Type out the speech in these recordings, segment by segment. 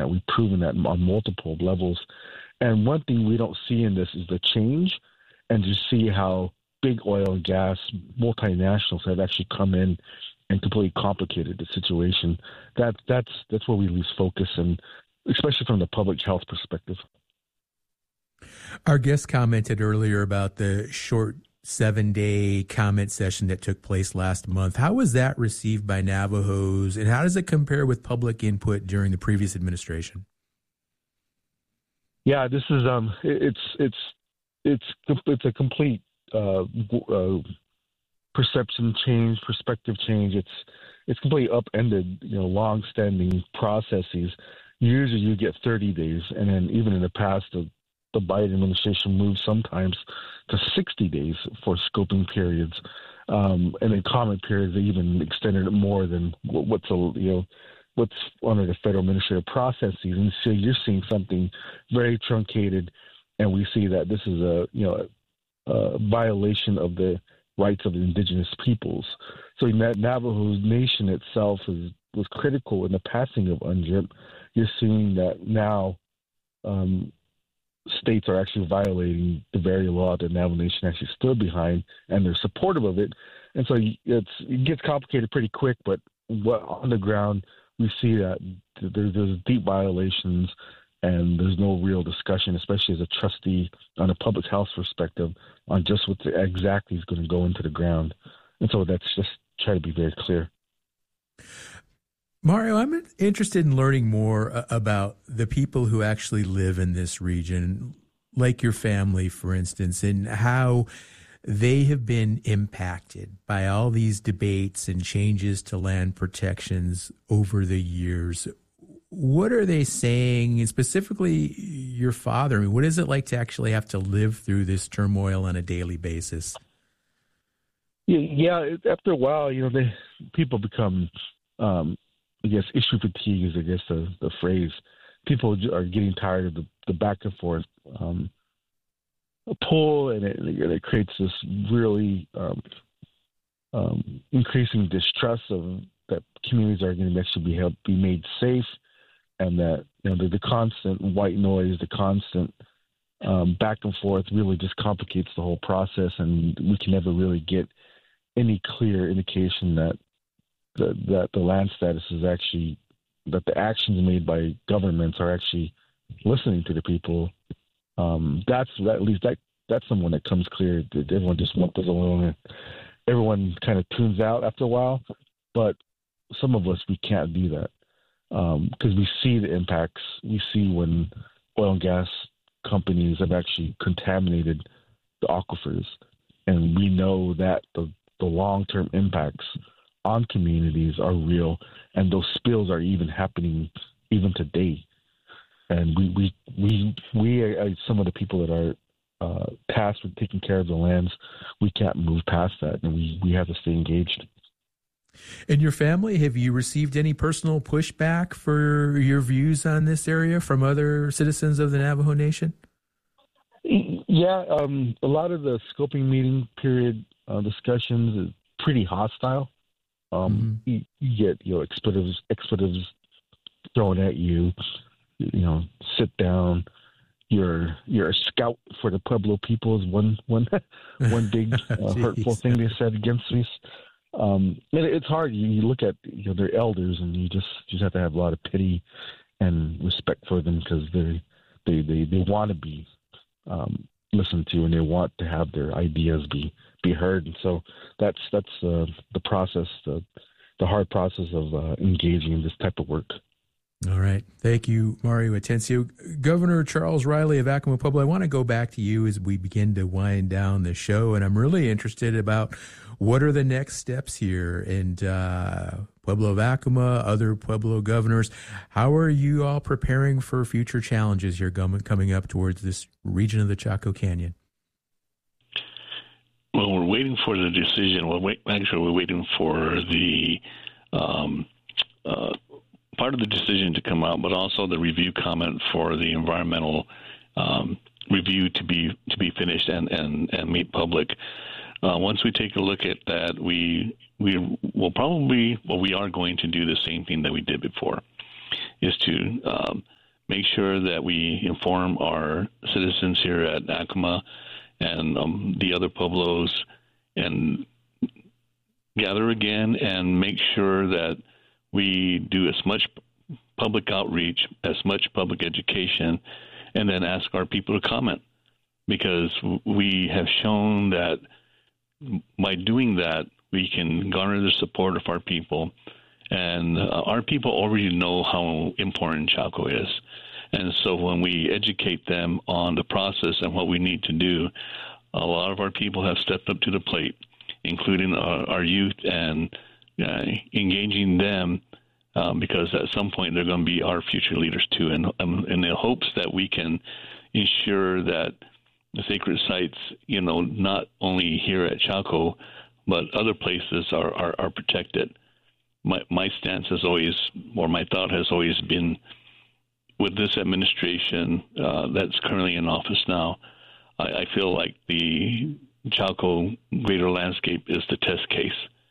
that. We've proven that on multiple levels. And one thing we don't see in this is the change, and to see how big oil and gas multinationals have actually come in and completely complicated the situation. That's where we lose focus, and especially from the public health perspective. Our guest commented earlier about the short 7-day comment session that took place last month. How was that received by Navajos, and how does it compare with public input during the previous administration? Yeah, this is it's a complete perception change, perspective change. It's completely upended, long-standing processes. Usually you get 30 days, and then even in the past, the Biden administration moved sometimes to 60 days for scoping periods, and in comment periods they even extended it more than what's under the federal administrative processes. And so you're seeing something very truncated, and we see that this is a violation of the rights of the indigenous peoples. So Navajo Nation itself was critical in the passing of UNDRIP. You're seeing that now states are actually violating the very law that Navajo Nation actually stood behind, and they're supportive of it. And so it gets complicated pretty quick, but on the ground we see that there's deep violations, and there's no real discussion, especially as a trustee on a public health perspective, on just what exactly is going to go into the ground. And so that's just try to be very clear. Mario, I'm interested in learning more about the people who actually live in this region, like your family, for instance, and how they have been impacted by all these debates and changes to land protections over the years. What are they saying, and specifically your father? I mean, what is it like to actually have to live through this turmoil on a daily basis? Yeah, after a while, people become, issue fatigue is, the phrase. People are getting tired of the back and forth pull, and it creates this really increasing distrust of that communities are going to actually be made safe, and that the constant white noise, the constant back and forth really just complicates the whole process, and we can never really get any clear indication that the land status is actually, that the actions made by governments are actually listening to the people. That's someone that comes clear. Everyone just wants us alone. Everyone kind of tunes out after a while, but some of us, we can't do that because we see the impacts. We see when oil and gas companies have actually contaminated the aquifers, and we know that the long-term impacts on communities are real, and those spills are even happening even today. And we are some of the people that are tasked with taking care of the lands. We can't move past that, and we have to stay engaged. In your family, have you received any personal pushback for your views on this area from other citizens of the Navajo Nation? Yeah, a lot of the scoping meeting period discussions is pretty hostile. You get expletives thrown at you. Sit down. You're a scout for the Pueblo people is one big hurtful thing they said against me. And it's hard. You look at their elders, and you just have to have a lot of pity and respect for them, because they want to be listened to, and they want to have their ideas be heard. And so that's the process, the hard process of engaging in this type of work. All right. Thank you, Mario Atencio. Governor Charles Riley of Acoma Pueblo, I want to go back to you as we begin to wind down the show, and I'm really interested about what are the next steps here, and Pueblo of Acoma, other Pueblo governors, how are you all preparing for future challenges here coming up towards this region of the Chaco Canyon? Well, we're waiting for the decision. We're waiting for the part of the decision to come out, but also the review comment for the environmental review to be finished and made public. Once we take a look at that, we are going to do the same thing that we did before, is to make sure that we inform our citizens here at Acoma and the other pueblos, and gather again and make sure that we do as much public outreach, as much public education, and then ask our people to comment, because we have shown that by doing that, we can garner the support of our people. And our people already know how important Chalco is. And so when we educate them on the process and what we need to do, a lot of our people have stepped up to the plate, including our youth, and engaging them because at some point they're going to be our future leaders too. And in the hopes that we can ensure that the sacred sites, not only here at Chalco, but other places are protected. My stance has always, or my thought has always been, with this administration that's currently in office now, I feel like the Chalco Greater Landscape is the test case.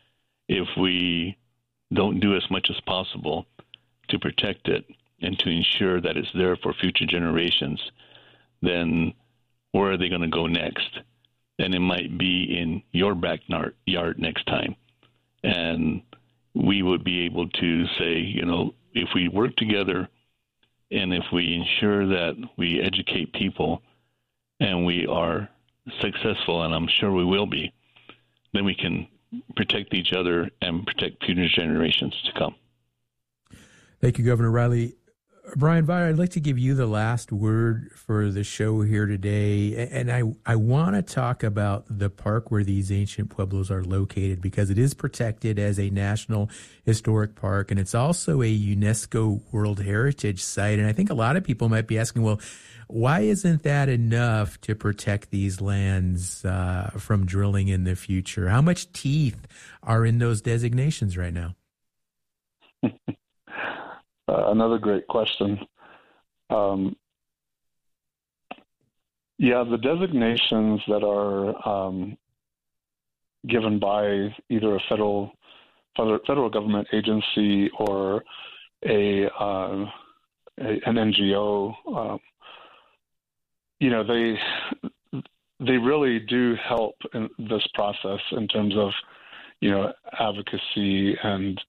If we don't do as much as possible to protect it and to ensure that it's there for future generations, then where are they going to go next? And it might be in your backyard next time. And we would be able to say, if we work together and if we ensure that we educate people and we are successful, and I'm sure we will be, then we can protect each other and protect future generations to come. Thank you, Governor Riley. Brian Vio, I'd like to give you the last word for the show here today. And I want to talk about the park where these ancient pueblos are located, because it is protected as a National Historic Park, and it's also a UNESCO World Heritage Site. And I think a lot of people might be asking, well, why isn't that enough to protect these lands from drilling in the future? How much teeth are in those designations right now? Another great question. The designations that are given by either a federal government agency or an NGO, they really do help in this process in terms of advocacy and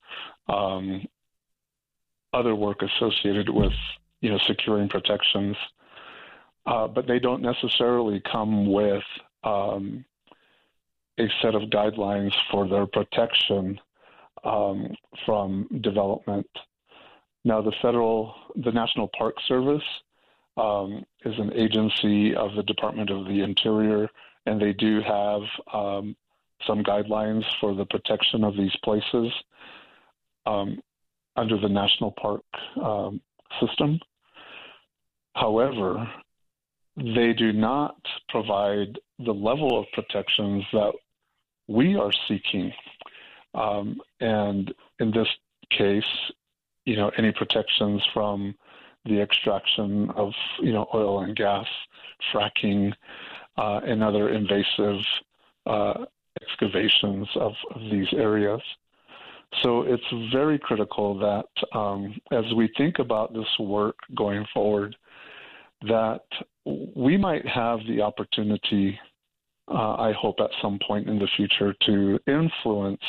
other work associated with securing protections, but they don't necessarily come with a set of guidelines for their protection from development. Now, the National Park Service is an agency of the Department of the Interior, and they do have some guidelines for the protection of these places under the national park system. However, they do not provide the level of protections that we are seeking. And in this case, any protections from the extraction of, oil and gas, fracking, and other invasive excavations of these areas. So it's very critical that as we think about this work going forward, that we might have the opportunity, I hope at some point in the future, to influence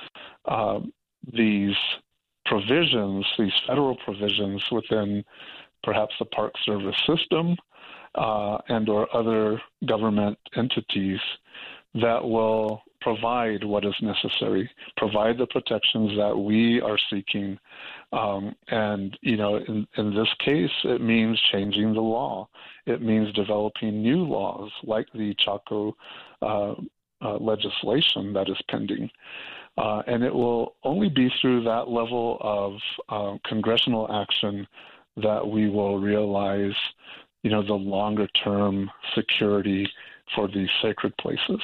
these provisions, these federal provisions within perhaps the Park Service system and or other government entities that will provide what is necessary, provide the protections that we are seeking. And, in this case, it means changing the law. It means developing new laws like the Chalco legislation that is pending. And it will only be through that level of congressional action that we will realize, the longer-term security for these sacred places.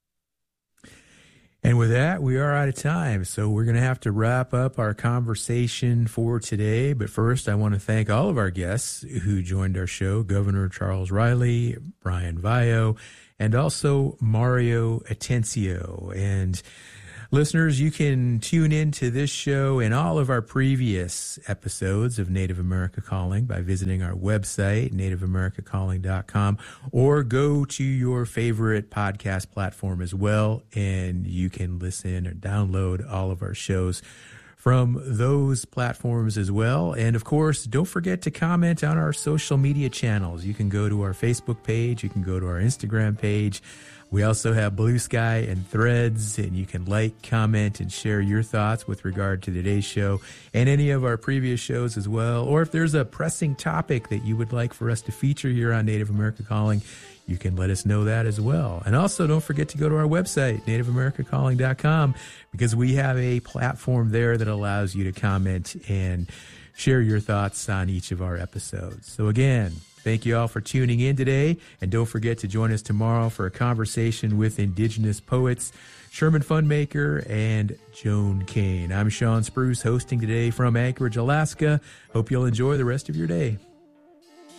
And with that, we are out of time. So we're going to have to wrap up our conversation for today. But first, I want to thank all of our guests who joined our show, Governor Charles Riley, Brian Vio, and also Mario Atencio. And Listeners, you can tune in to this show and all of our previous episodes of Native America Calling by visiting our website, nativeamericacalling.com, or go to your favorite podcast platform as well, and you can listen or download all of our shows from those platforms as well. And of course, don't forget to comment on our social media channels. You can go to our Facebook page, you can go to our Instagram page. We also have Blue Sky and Threads, and you can like, comment, and share your thoughts with regard to today's show and any of our previous shows as well. Or if there's a pressing topic that you would like for us to feature here on Native America Calling, you can let us know that as well. And also don't forget to go to our website, nativeamericacalling.com, because we have a platform there that allows you to comment and share your thoughts on each of our episodes. So again, thank you all for tuning in today, and don't forget to join us tomorrow for a conversation with Indigenous poets Sherman Funmaker and Joan Kane. I'm Sean Spruce, hosting today from Anchorage, Alaska. Hope you'll enjoy the rest of your day.